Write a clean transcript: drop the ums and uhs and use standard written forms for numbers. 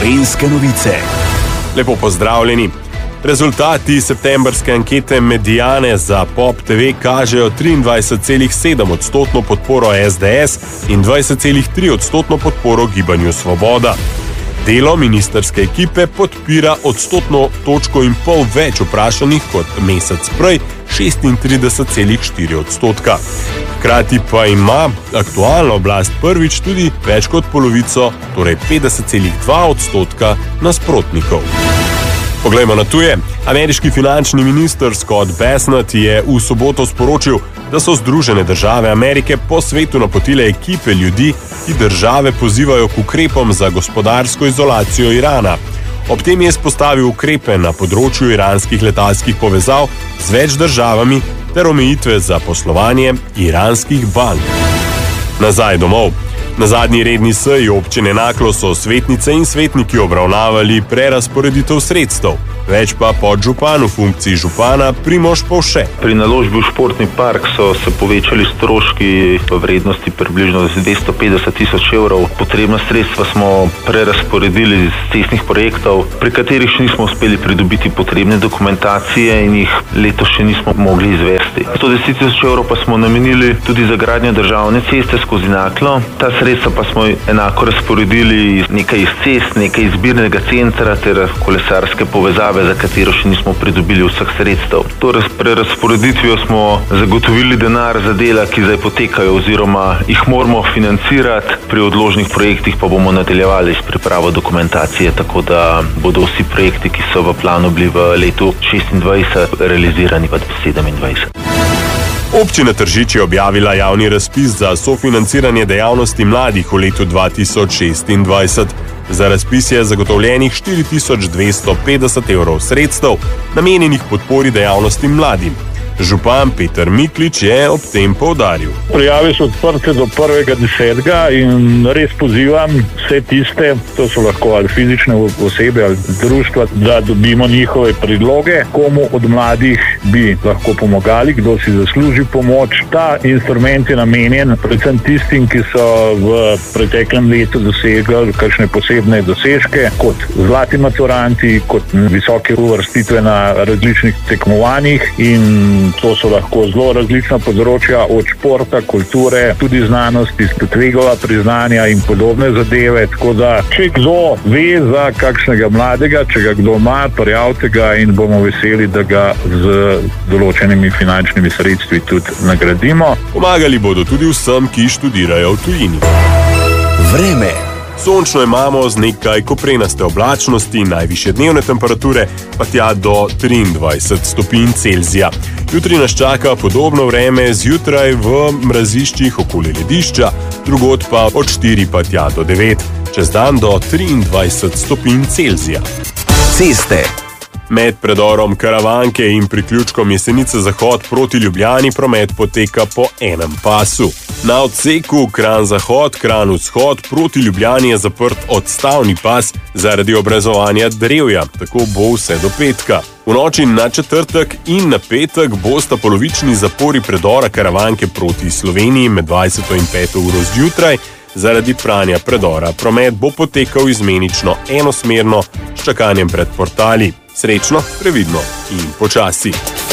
Slovenske novice. Lepo pozdravljeni. Rezultati septembrske ankete Mediane za Pop TV kažejo 23,7% podporo SDS in 20,3% podporo Gibanju Svoboda. Delo ministrske ekipe podpira 1% točko in pol več vprašanih kot mesec prej, 36,4%. Hkrati pa ima aktualna oblast prvič tudi več kot polovico, torej 50,2% nasprotnikov. Poglejmo na tuje. Ameriški finančni minister Scott Bessent je v soboto sporočil, da so Združene države Amerike po svetu napotile ekipe ljudi, ki države pozivajo k ukrepom za gospodarsko izolacijo Irana. Ob tem je izpostavil ukrepe na področju iranskih letalskih povezav z več državami ter omejitve za poslovanje iranskih bank. Nazaj domov. Na zadnji redni seji občine Naklo so svetnice in svetniki obravnavali prerazporeditev sredstev. Več pa podžupan v funkciji župana Primož Povše. Pri naložbi v športni park so se povečali stroški v vrednosti približno 250 tisoč evrov. Potrebna sredstva smo prerazporedili iz cestnih projektov, pri katerih še nismo uspeli pridobiti potrebne dokumentacije in jih letos še nismo mogli izvesti. 110 tisoč evrov pa smo namenili tudi za gradnjo državne ceste skozi Naklo. Ta sredstva pa smo enako razporedili nekaj iz cest, nekaj iz zbirnega centra ter kolesarske povezave, za katero še nismo pridobili vseh sredstev. Torej, prerazporeditvijo smo zagotovili denar za dela, ki zdaj potekajo oziroma jih moramo financirati, pri odložnih projektih pa bomo nadaljevali s pripravo dokumentacije, tako da bodo vsi projekti, ki so v planu bili v letu 2026, realizirani v 2027. Občina Tržič je objavila javni razpis za sofinanciranje dejavnosti mladih v letu 2026. Za razpis je zagotovljenih 4.250 evrov sredstev, namenjenih podpori dejavnosti mladim. Župan Peter Miklič je ob tem poudaril. Prijave so odprte do 1.10. in res pozivam vse tiste, to so lahko ali fizične osebe ali društva, da dobimo njihove predloge, komu od mladih bi lahko pomagali, kdo si zasluži pomoč. Ta instrument je namenjen predvsem tistim, ki so v preteklem letu dosegli kakšne posebne dosežke, kot zlati maturanti, kot visoke uvrstitve na različnih tekmovanjih, in to so lahko zelo različna področja, od športa, kulture, tudi znanosti, Tweggova priznanja in podobne zadeve. Tako da, če kdo ve za kakšnega mladega, če ga kdo ima, prijavite ga in bomo veseli, da ga z določenimi finančnimi sredstvi tudi nagradimo. Pomagali bodo tudi vsem, ki študirajo v tujini. Vreme. Sončno imamo z nekaj koprenaste oblačnosti, najvišje dnevne temperature pa tja do 23 stopinj Celzija. Jutri nas čaka podobno vreme, zjutraj v mraziščih okoli ledišča, drugod pa od 4 pa tja do 9, čez dan do 23 stopinj Celzija. Ceste. Med predorom Karavanke in priključkom Jesenice-Zahod proti Ljubljani promet poteka po enem pasu. Na odseku Kranj-Zahod, Kranj-Vzhod proti Ljubljani je zaprt odstavni pas zaradi obrezovanja drevja, tako bo vse do petka. V noči na četrtek in na petek bosta polovični zapori predora Karavanke proti Sloveniji med 20. in 5. uro zjutraj zaradi pranja predora. Promet bo potekal izmenično enosmerno s čakanjem pred portali. Srečno, previdno in počasi.